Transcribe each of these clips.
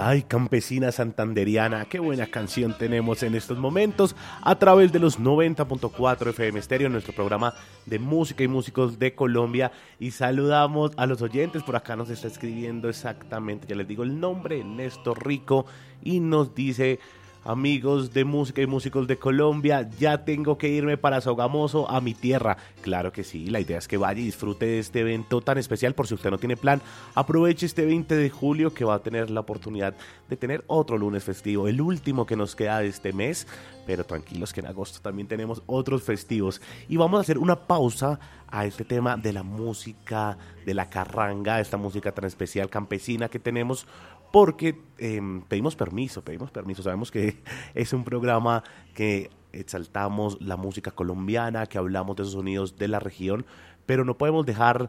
Ay, campesina santanderiana, qué buena canción tenemos en estos momentos a través de los 90.4 FM Estéreo, nuestro programa de música y músicos de Colombia. Y saludamos a los oyentes, por acá nos está escribiendo exactamente, ya les digo el nombre, Néstor Rico, y nos dice: amigos de música y músicos de Colombia, ya tengo que irme para Sogamoso, a mi tierra. Claro que sí, la idea es que vaya y disfrute de este evento tan especial. Por si usted no tiene plan, aproveche este 20 de julio que va a tener la oportunidad de tener otro lunes festivo, el último que nos queda de este mes. Pero tranquilos que en agosto también tenemos otros festivos. Y vamos a hacer una pausa a este tema de la música, de la carranga, esta música tan especial campesina que tenemos, porque pedimos permiso, sabemos que es un programa que exaltamos la música colombiana, que hablamos de esos sonidos de la región, pero no podemos dejar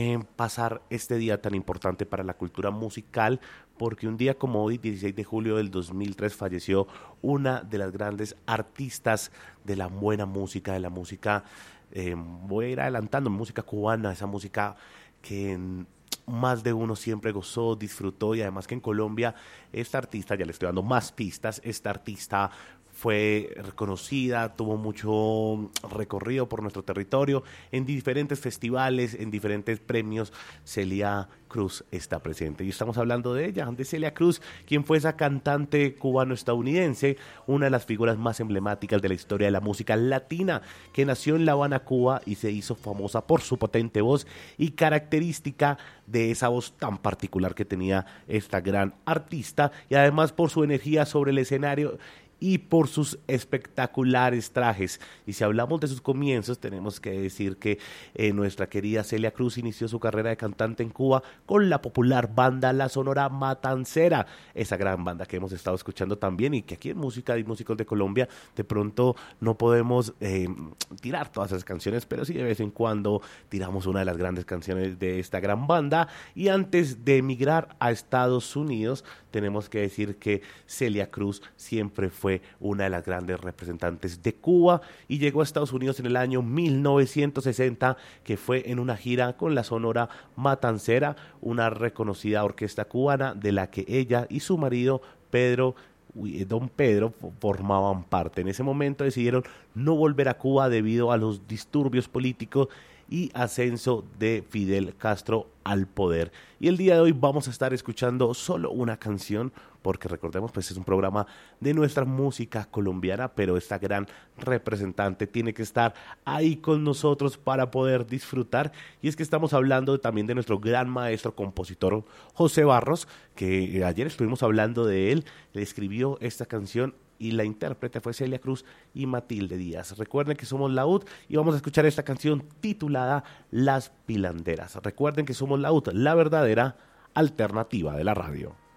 pasar este día tan importante para la cultura musical, porque un día como hoy, 16 de julio del 2003, falleció una de las grandes artistas de la buena música, de la música, voy a ir adelantando, música cubana, esa música que más de uno siempre gozó, disfrutó. Y además que en Colombia esta artista, ya le estoy dando más pistas, esta artista fue reconocida, tuvo mucho recorrido por nuestro territorio, en diferentes festivales, en diferentes premios. Celia Cruz está presente y estamos hablando de ella, de Celia Cruz, quien fue esa cantante cubano-estadounidense, una de las figuras más emblemáticas de la historia de la música latina, que nació en La Habana, Cuba, y se hizo famosa por su potente voz y característica de esa voz tan particular que tenía esta gran artista, y además por su energía sobre el escenario y por sus espectaculares trajes. Y si hablamos de sus comienzos, tenemos que decir que nuestra querida Celia Cruz inició su carrera de cantante en Cuba con la popular banda La Sonora Matancera, esa gran banda que hemos estado escuchando también, y que aquí en Música y Músicos de Colombia de pronto no podemos tirar todas esas canciones, pero sí de vez en cuando tiramos una de las grandes canciones de esta gran banda. Y antes de emigrar a Estados Unidos, tenemos que decir que Celia Cruz siempre fue una de las grandes representantes de Cuba, y llegó a Estados Unidos en el año 1960, que fue en una gira con la Sonora Matancera, una reconocida orquesta cubana de la que ella y su marido Don Pedro formaban parte. En ese momento decidieron no volver a Cuba debido a los disturbios políticos y ascenso de Fidel Castro al poder. Y el día de hoy vamos a estar escuchando solo una canción, porque recordemos, pues es un programa de nuestra música colombiana, pero esta gran representante tiene que estar ahí con nosotros para poder disfrutar. Y es que estamos hablando también de nuestro gran maestro compositor José Barros, que ayer estuvimos hablando de él. Le escribió esta canción y la intérprete fue Celia Cruz y Matilde Díaz. Recuerden que somos Laúd y vamos a escuchar esta canción titulada Las Pilanderas. Recuerden que somos Laúd, la verdadera alternativa de la radio.